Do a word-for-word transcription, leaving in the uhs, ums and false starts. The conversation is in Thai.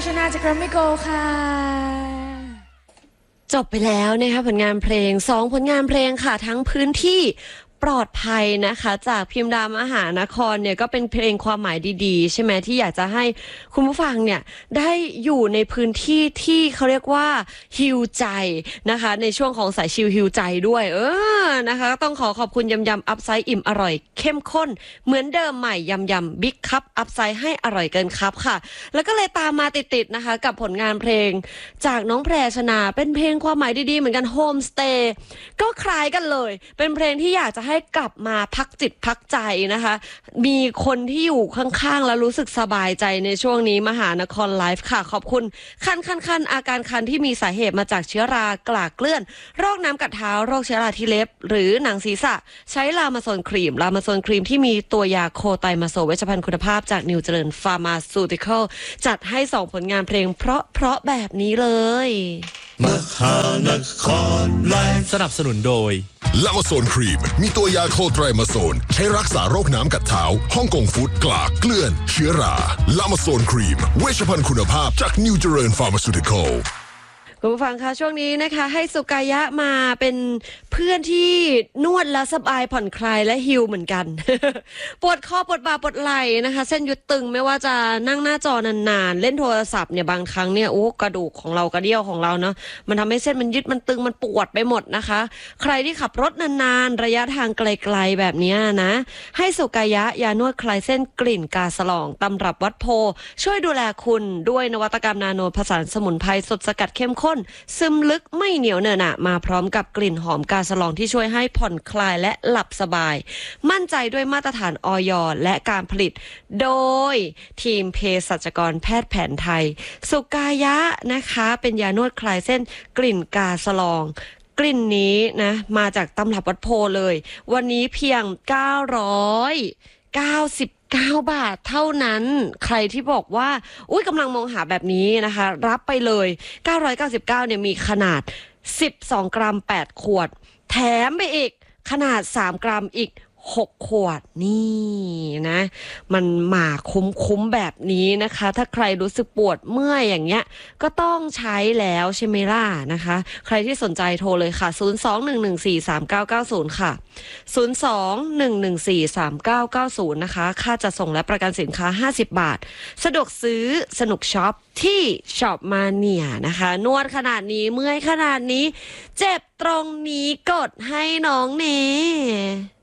ชนาจากแกรมมี่โกลด์ค่ะจบไปแล้วนะคะผลงานเพลงสองผลงานเพลงค่ะทั้งพื้นที่ปลอดภัยนะคะจากพิมพ์ดามหานครเนี่ยก็เป็นเพลงความหมายดีๆใช่ไหมที่อยากจะให้คุณผู้ฟังเนี่ยได้อยู่ในพื้นที่ที่เขาเรียกว่าฮิวใจนะคะในช่วงของสายชิลฮิวใจด้วยเออนะคะต้องขอขอบคุณยำยำอัพไซด์อิ่มอร่อยเข้มข้นเหมือนเดิมใหม่ยำยำบิ๊กคัพอัพไซด์ให้อร่อยเกินครับค่ะแล้วก็เลยตามมาติดๆนะคะกับผลงานเพลงจากน้องแพรชนาเป็นเพลงความหมายดีๆเหมือนกันโฮมสเตย์ก็คล้ายกันเลยเป็นเพลงที่อยากจะให้กลับมาพักจิตพักใจนะคะมีคนที่อยู่ข้างๆแล้วรู้สึกสบายใจในช่วงนี้มหานครไลฟ์ค่ะขอบคุณคันคันคันอาการคันที่มีสาเหตุมาจากเชื้อรากลากเกลื่อนโรคน้ำกัดเท้าโรคเชื้อราที่เล็บหรือหนังศีรษะใช้ลามาโซนครีมลามาโซนครีมที่มีตัวยาโคไตมาโซเวชภัณฑ์คุณภาพจากนิวเจริญฟาร์มาซูติคอลจัดให้สองผลงานเพลงเพราะเพราะแบบนี้เลยมหานครไลฟ์สนับสนุนโดยลามาโซนครีมมีตัวยาโคไตรมาโซนใช้รักษาโรคน้ำกัดเท้าฮ่องกงฟู้ดกลากเกลื่อนเชื้อราลามาโซนครีมเวชภัณฑ์คุณภาพจากนิวเจริญฟาร์มาซูติคอลคุณผู้ฟังคะช่วงนี้นะคะให้สุกายะมาเป็นเพื่อนที่นวดและสบายผ่อนคลายและฮิลเหมือนกัน ปวดคอปวดบ่าปวดไหล่นะคะเส้นยึดตึงไม่ว่าจะนั่งหน้าจอนานๆเล่นโทรศัพท์เนี่ยบางครั้งเนี่ยโอ้กระดูกของเรากระเดี่ยวของเราเนาะมันทำให้เส้นมันยึดมันตึงมันปวดไปหมดนะคะใครที่ขับรถนานๆระยะทางไกลๆแบบนี้นะให้สุกายะยานวดคลายเส้นกลิ่นกาสลองตำรับวัดโพช่วยดูแลคุณด้วยนวัตกรรมนาโนผสานสมุนไพรสดสกัดเข้มข้นซึมลึกไม่เหนียวเหนอะหนะมาพร้อมกับกลิ่นหอมกาสลองที่ช่วยให้ผ่อนคลายและหลับสบายมั่นใจด้วยมาตรฐานอย.และการผลิตโดยทีมเภสัชกรแพทย์แผนไทยสุกายะนะคะเป็นยานวดคลายเส้นกลิ่นกาสลองกลิ่นนี้นะมาจากตำรับวัดโพเลยวันนี้เพียงเก้าร้อยเก้าสิบเก้าบาทเท่านั้นใครที่บอกว่าอุ้ยกำลังมองหาแบบนี้นะคะรับไปเลยเก้าร้อยเก้าสิบเก้าเนี่ยมีขนาดสิบสองกรัมแปดขวดแถมไปอีกขนาดสามกรัมอีกหกขวดนี่นะมันมาคุ้มๆแบบนี้นะคะถ้าใครรู้สึกปวดเมื่อยอย่างเงี้ยก็ต้องใช้แล้วใช่ไหมล่ะนะคะใครที่สนใจโทรเลยค่ะศูนย์ สอง หนึ่ง หนึ่ง สี่ สาม เก้า เก้า ศูนย์ค่ะศูนย์ สอง หนึ่ง หนึ่ง สี่ สาม เก้า เก้า ศูนย์นะคะค่าจัดส่งและประกันสินค้าห้าสิบบาทสะดวกซื้อสนุกช็อปที่ช็อปมาเนียนะคะนวดขนาดนี้เมื่อยขนาดนี้เจ็บตรงนี้กดให้น้องเน